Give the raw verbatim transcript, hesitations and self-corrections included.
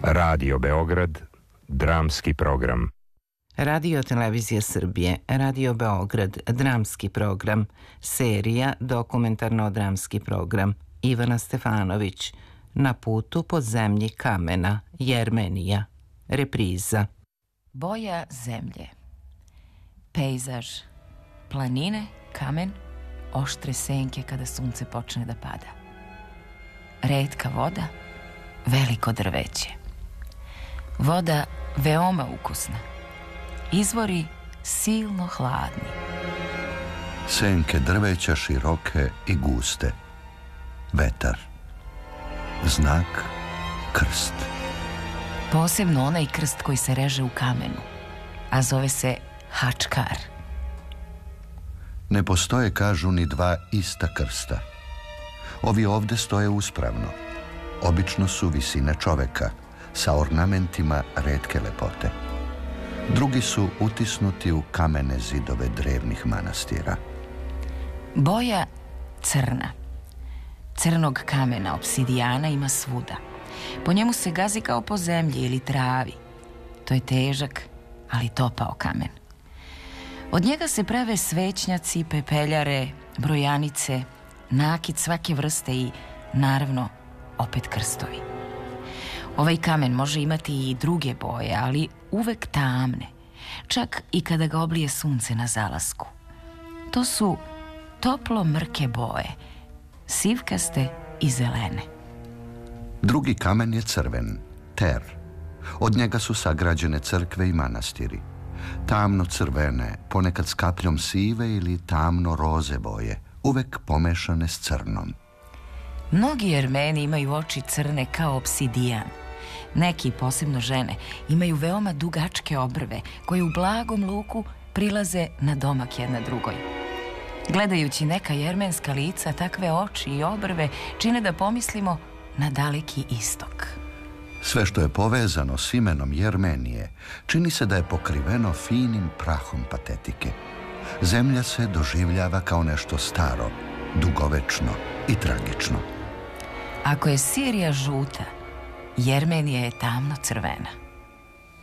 Radio Beograd, dramski program. Radio Televizija Srbije, Radio Beograd, dramski program, serija dokumentarno-dramski program, Ivana Stefanović, Na putu po zemlji kamena, Jermenija, repriza. Boja zemlje, pejzaž, planine, kamen, oštre senke kada sunce počne da pada. Retka voda, veliko drveće. Voda veoma ukusna. Izvori silno hladni. Senke drveća široke i guste. Vetar. Znak, krst. Posebno onaj krst koji se reže u kamenu, a zove se hačkar. Ne postoje, kažu, ni dva ista krsta. Ovi ovde stoje uspravno. Obično su visine čoveka, sa ornamentima retke lepote. Drugi su utisnuti u kamene zidove drevnih manastira. Boja crna. Crnog kamena, obsidijana, ima svuda. Po njemu se gazi kao po zemlji ili travi. To je težak, ali topao kamen. Od njega se prave svećnjaci, pepeljare, brojanice, nakit svake vrste i, naravno, opet krstovi. Ovaj kamen može imati i druge boje, ali uvek tamne, čak i kada ga oblije sunce na zalasku. To su toplo mrke boje, sivkaste i zelene. Drugi kamen je crven, ter. Od njega su sagrađene crkve i manastiri. Tamno crvene, ponekad s kapljom sive ili tamno roze boje, uvek pomešane s crnom. Mnogi Jermeni imaju oči crne kao obsidijan. Neki, posebno žene, imaju veoma dugačke obrve koje u blagom luku prilaze na domak jedna drugoj. Gledajući neka jermenska lica, takve oči i obrve čine da pomislimo na daleki istok. Sve što je povezano s imenom Jermenije čini se da je pokriveno finim prahom patetike. Zemlja se doživljava kao nešto staro, dugovečno i tragično. Ako je Sirija žuta, Jermenija je tamno crvena.